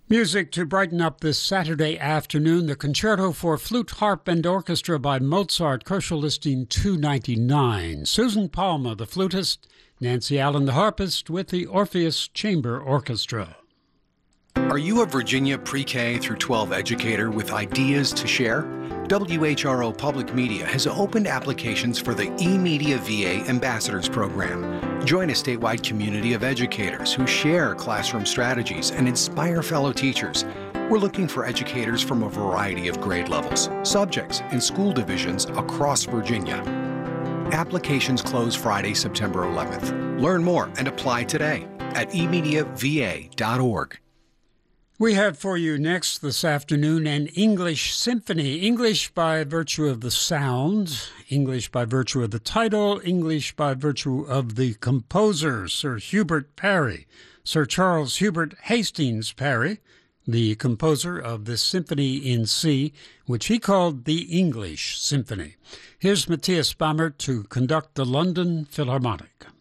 Music to brighten up this Saturday afternoon, the Concerto for Flute, Harp, and Orchestra by Mozart, Koschel listing 299. Susan Palmer, the flutist, Nancy Allen, the harpist, with the Orpheus Chamber Orchestra. Are you a Virginia pre-K through 12 educator with ideas to share? WHRO Public Media has opened applications for the eMedia VA Ambassadors Program. Join a statewide community of educators who share classroom strategies and inspire fellow teachers. We're looking for educators from a variety of grade levels, subjects, and school divisions across Virginia. Applications close Friday, September 11th. Learn more and apply today at emediava.org. We have for you next this afternoon an English symphony. English by virtue of the sound, English by virtue of the title, English by virtue of the composer, Sir Hubert Parry. Sir Charles Hubert Hastings Parry, the composer of this symphony in C, which he called the English Symphony. Here's Matthias Bamert to conduct the London Philharmonic.